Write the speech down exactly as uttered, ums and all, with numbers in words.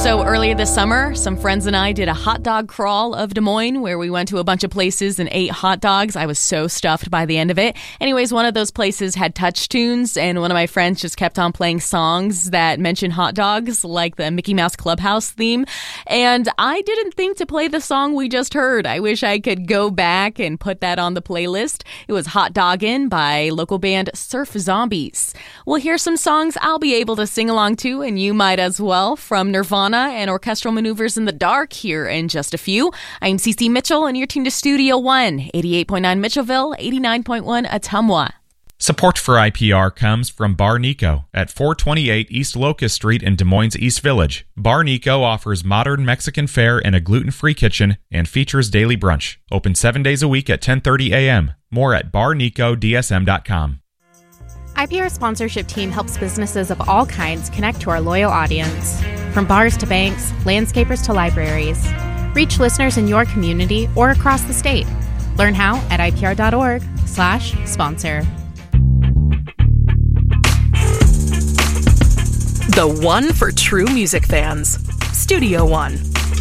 So earlier this summer, some friends and I did a hot dog crawl of Des Moines where we went to a bunch of places and ate hot dogs. I was so stuffed by the end of it. Anyways, one of those places had touch tunes, and one of my friends just kept on playing songs that mentioned hot dogs, like the Mickey Mouse Clubhouse theme. And I didn't think to play the song we just heard. I wish I could go back and put that on the playlist. It was Hot Doggin' by local band Surf Zombies. Well, here's some songs I'll be able to sing along to, and you might as well, from Nirvana and Orchestral Maneuvers in the Dark here in just a few. I'm Cece Mitchell, and you're tuned to Studio One, eighty-eight point nine Mitchellville, eighty-nine point one Ottumwa. Support for I P R comes from Bar Nico at four twenty-eight East Locust Street in Des Moines East Village. Bar Nico offers modern Mexican fare and a gluten-free kitchen and features daily brunch. Open seven days a week at ten thirty a.m. More at bar nico d s m dot com. I P R sponsorship team helps businesses of all kinds connect to our loyal audience. From bars to banks, landscapers to libraries. Reach listeners in your community or across the state. Learn how at ipr.org slash sponsor. The one for true music fans. Studio One.